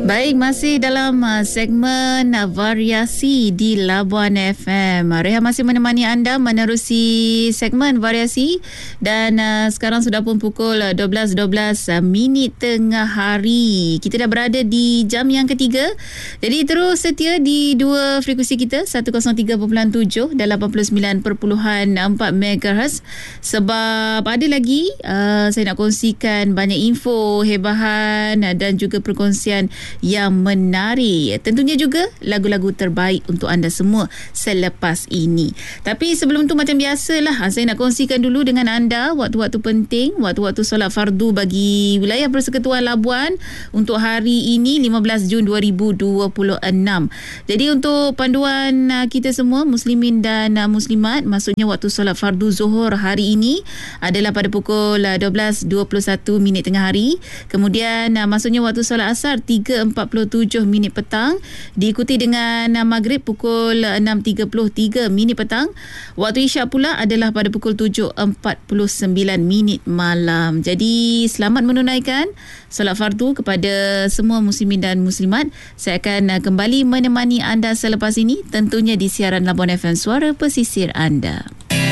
Baik, masih dalam segmen variasi di Labuan FM. Reha masih menemani anda menerusi segmen variasi dan sekarang sudah pun pukul 12.12 minit tengah hari. Kita dah berada di jam yang ketiga. Jadi terus setia di dua frekuensi kita 103.7 dan 89.4 MHz sebab ada lagi saya nak kongsikan banyak info, hebahan dan juga perkongsian yang menarik. Tentunya juga lagu-lagu terbaik untuk anda semua selepas ini. Tapi sebelum tu macam biasalah, saya nak kongsikan dulu dengan anda waktu-waktu penting, waktu-waktu solat fardu bagi wilayah Persekutuan Labuan untuk hari ini 15 Jun 2026. Jadi untuk panduan kita semua muslimin dan muslimat, maksudnya waktu solat fardu Zuhur hari ini adalah pada pukul 12.21 minit tengah hari. Kemudian maksudnya waktu solat asar 3.47 minit petang, diikuti dengan maghrib pukul 6.33 minit petang. Waktu isyak pula adalah pada pukul 7.49 minit malam. Jadi selamat menunaikan solat fardu kepada semua muslimin dan muslimat. Saya akan kembali menemani anda selepas ini, tentunya di siaran Labuan FM, suara pesisir anda.